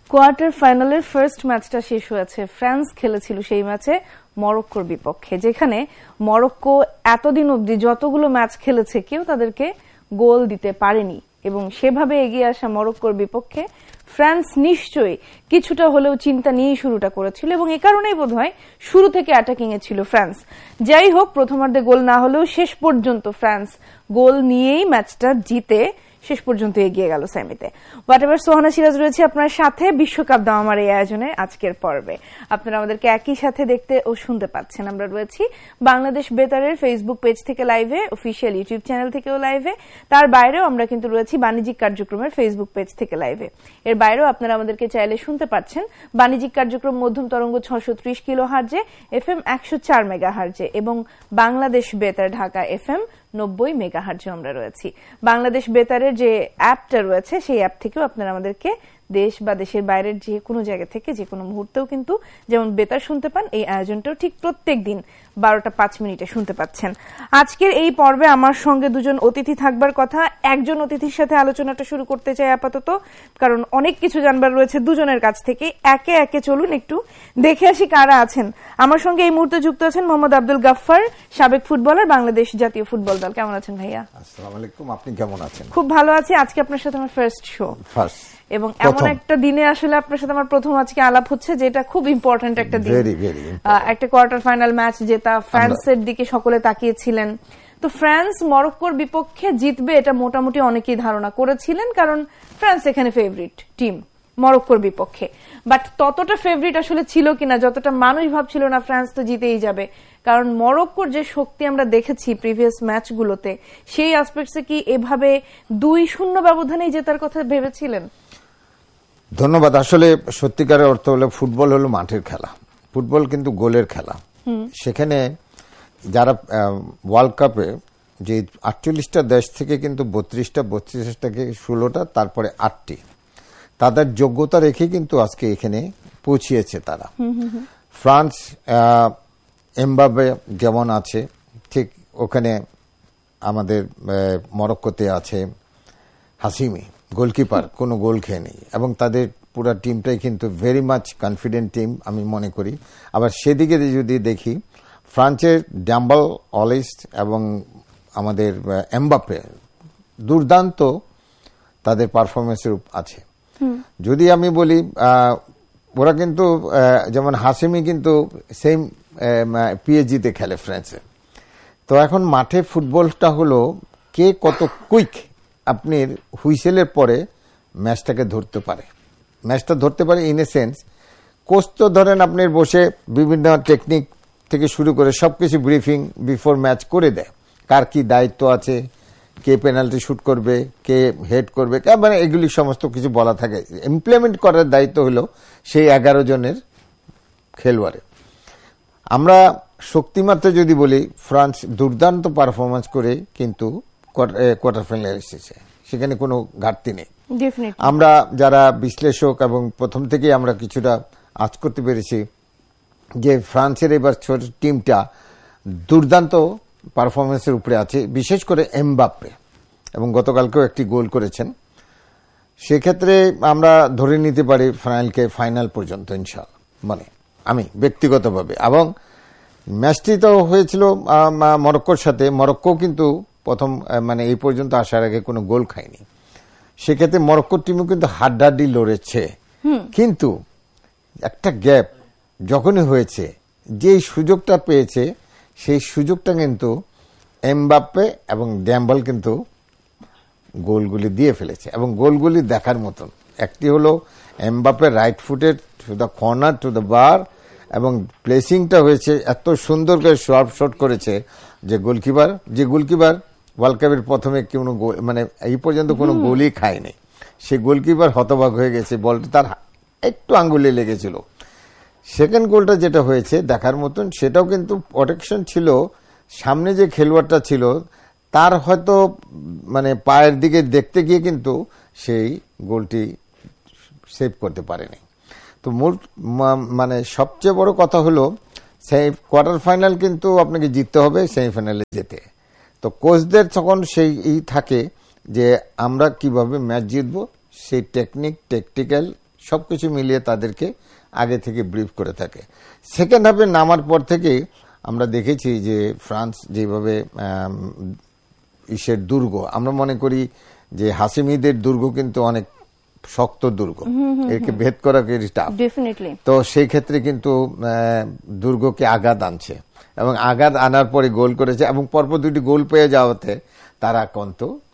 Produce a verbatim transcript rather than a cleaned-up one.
Quarter ফাইনালের first ম্যাচটা শেষ হয়েছে। ফ্রান্স খেলেছিল সেই ম্যাচে মরক্কোর বিপক্ষে, যেখানে মরক্কো এতদিন অবধি যতগুলো ম্যাচ খেলেছে কেউ তাদেরকে গোল দিতে পারেনি, এবং সেভাবে এগিয়ে আসা মরক্কোর বিপক্ষে ফ্রান্স নিশ্চয়ই কিছুটা হলেও চিন্তা নিয়েই শুরুটা করেছিল, এবং এ কারণেই বোধহয় শুরু থেকে অ্যাটাকিং এ ছিল ফ্রান্স। যাই হোক, প্রথমার্ধে গোল না হলেও শেষ পর্যন্ত ফ্রান্স গোল নিয়েই ম্যাচটা জিতে শেষ পর্যন্ত এগিয়ে গেল সেমিতে। হোয়াট এভার, সোহানা সিরাজ রয়েছে আপনার সাথে বিশ্বকাপ দাম আমার এই আয়োজনে আজকের পর্বে। আপনারা আমাদেরকে একই সাথে দেখতে ও শুনতে পাচ্ছেন। আমরা রয়েছি বাংলাদেশ বেতারের ফেসবুক পেজ থেকে লাইভে, অফিসিয়াল ইউটিউব চ্যানেল থেকেও লাইভে, তার বাইরেও আমরা কিন্তু রয়েছি বাণিজ্যিক কার্যক্রমের ফেসবুক পেজ থেকে লাইভে। এর বাইরেও আপনারা আমাদেরকে চাইলে শুনতে পাচ্ছেন বাণিজ্যিক কার্যক্রম মধ্যম তরঙ্গ ছশো ত্রিশ কিলো হার্জে, এফ এম একশো চার মেগা হার্জে, এবং বাংলাদেশ বেতার ঢাকা এফ এম নব্বই মেগা হার্জে আমরা রয়েছি। বাংলাদেশ বেতারের যে অ্যাপটা রয়েছে সেই অ্যাপ থেকেও আপনারা আমাদেরকে দেশ বা দেশের বাইরের যে কোনো জায়গা থেকে যে কোনো মুহূর্তেও কিন্তু যেমন বেতার শুনতে পান, এই আয়োজনটাও ঠিক প্রত্যেক দিন বারোটা পাঁচ মিনিটে শুনতে পাচ্ছেন। আজকের এই পর্বে আমার সঙ্গে দুজন অতিথি থাকবার কথা। একজন অতিথির সাথে আলোচনাটা শুরু করতে চাই আপাতত, কারণ অনেক কিছু জানবার রয়েছে দুজনের কাছ থেকে। একে একে চলুন একটু দেখে আসি কারা আছেন। আমার সঙ্গে এই মুহূর্তে যুক্ত আছেন মোহাম্মদ আব্দুল গাফফার, সাবেক ফুটবলার, বাংলাদেশ জাতীয় ফুটবল দল। কেমন আছেন ভাইয়া? আসসালামু আলাইকুম, আপনি কেমন আছেন? খুব ভালো আছি। আজকে আপনার সাথে আমার ফার্স্ট শো, ফার্স্ট, এবং এমন একটা দিনে আসলে আপনার সাথে আমার প্রথম আজকে আলাপ হচ্ছে, যেটা খুব ইম্পর্টেন্ট একটা দিন। একটা কোয়ার্টার ফাইনাল ম্যাচ জেতা, ফ্রান্সের দিকে সকলে তাকিয়েছিলেন। তো ফ্রান্স মরক্কোর বিপক্ষে জিতবে এটা মোটামুটি অনেকেই ধারণা করেছিলেন, কারণ ফ্রান্স এখানে ফেভারিট টিম মরক্কোর বিপক্ষে। বাট ততটা ফেভারিট আসলে ছিল কিনা, যতটা মানুষ ভাবছিল না ফ্রান্স তো জিতেই যাবে, কারণ মরক্কোর যে শক্তি আমরা দেখেছি প্রিভিয়াস ম্যাচগুলোতে, সেই অ্যাসপেক্টসে কি এভাবে দুই শূন্য ব্যবধানেই জেতার কথা ভেবেছিলেন? ধন্যবাদ। আসলে সত্যিকারের অর্থ হলো ফুটবল হলো মাঠের খেলা, ফুটবল কিন্তু গোলের খেলা। সেখানে যারা ওয়ার্ল্ড কাপে যে আটচল্লিশটা দেশ থেকে কিন্তু বত্রিশটা বত্রিশটা থেকে ষোলোটা তারপরে আটটি তাদের যোগ্যতা রেখে কিন্তু আজকে এখানে পৌঁছিয়েছে তারা। ফ্রান্স এমবাপে যেমন আছে, ঠিক ওখানে আমাদের মরক্কোতে আছে হাসিমি, গোলকিপার, কোনো গোল খেয়ে নেই, এবং তাদের পুরো টিমটাই কিন্তু ভেরি মাচ কনফিডেন্ট টিম আমি মনে করি। আবার সেদিকে যদি দেখি, ফ্রান্সের ড্যাম্বল, অলিস্ট এবং আমাদের এমবাপে দুর্দান্ত তাদের পারফরমেন্সের আছে। যদি আমি বলি, ওরা কিন্তু যেমন হাসিমি কিন্তু সেম পিএসজিতে খেলে ফ্রান্সে। তো এখন মাঠে ফুটবলটা হলো কে কত কুইক আপনি হুইসেলের পরে ম্যাচটাকে ধরতে পারে, ম্যাচটা ধরতে পারে ইন এ সেন্স। কোচ তো ধরেন আপনি বসে বিভিন্ন টেকনিক থেকে শুরু করে সবকিছু ব্রিফিং বিফোর ম্যাচ করে দেয়, কার কি দায়িত্ব আছে, কে পেনাল্টি শুট করবে, কে হেড করবে, মানে এগুলি সমস্ত কিছু বলা থাকে। ইমপ্লিমেন্ট করার দায়িত্ব হলো সেই এগারো জনের খেলোয়াড়ের। আমরা শক্তিমাত্রা যদি বলি, ফ্রান্স দুর্দান্ত পারফরমেন্স করে কিন্তু কোয়ার্টার ফাইনাল এসেছে, সেখানে কোনো ঘাটতি নেই। আমরা যারা বিশ্লেষক এবং প্রথম থেকে আমরা কিছুটা আজ করতে পেরেছি যে ফ্রান্সের এবার ছোট টিমটা দুর্দান্ত পারফরমেন্সের উপরে আছে, বিশেষ করে এমবাপ্পে, এবং গতকালকেও একটি গোল করেছেন। সেক্ষেত্রে আমরা ধরে নিতে পারি ফাইনালকে ফাইনাল পর্যন্ত ইনশাআল্লাহ, মানে আমি ব্যক্তিগতভাবে। এবং ম্যাচটি তো হয়েছিল মরক্কোর সাথে, মরক্কো কিন্তু প্রথম মানে এই পর্যন্ত আসার আগে কোনো গোল খায়নি। সেক্ষেত্রে মরক্কোর টিমও কিন্তু হাড্ডাহাড্ডি লড়েছে, কিন্তু একটা গ্যাপ যখনই হয়েছে, যে সুযোগটা পেয়েছে সেই সুযোগটা কিন্তু এমবাপ্পে এবং ড্যাম্বল কিন্তু গোলগুলি দিয়ে ফেলেছে, এবং গোলগুলি দেখার মতন। একটি হলো এমবাপ্পে রাইট ফুটের to the corner to the বার, এবং প্লেসিংটা হয়েছে এত সুন্দর করে শর্ট শট করেছে যে গোলকিপার, যে গোলকিপার ওয়ার্ল্ড কাপের প্রথমে কোনো গোল মানে এই পর্যন্ত কোনো গোলই খায়নি, সে গোলকিপার হতবাক হয়ে গেছে, বলটা তার একটু আঙ্গুলে লেগেছিল। সেকেন্ড গোলটা যেটা হয়েছে দেখার মতন, সেটাও কিন্তু প্রোটেকশন ছিল, সামনে যে খেলোয়াড়টা ছিল তার হয়তো মানে পায়ের দিকে দেখতে গিয়ে কিন্তু সেই গোলটি সেভ করতে পারেনি। তো মূল মানে সবচেয়ে বড় কথা হলো সেই কোয়ার্টার ফাইনাল কিন্তু আপনাকে জিততে হবে সেমিফাইনালে যেতে। তো কোচদের তখন সেই ই থাকে যে আমরা কিভাবে ম্যাচ জিতবো, সেই টেকনিক, টেকটিক্যাল সবকিছু মিলিয়ে তাদেরকে আগে থেকে ব্রিফ করে থাকে। সেকেন্ড হাফে নামার পর থেকে আমরা দেখেছি যে ফ্রান্স যেভাবে ইসের দুর্গ, আমরা মনে করি যে হাসিমিদের দুর্গ কিন্তু অনেক শক্ত দুর্গ, একে ভেদ করা টাফ, ডেফিনেটলি। তো সেই ক্ষেত্রে কিন্তু দুর্গকে আঘাত আনছে এবং আঘাত আনার পরে গোল করেছে এবং পরপর দুটি গোল পেয়ে যাওয়াতে তারা কিন্তু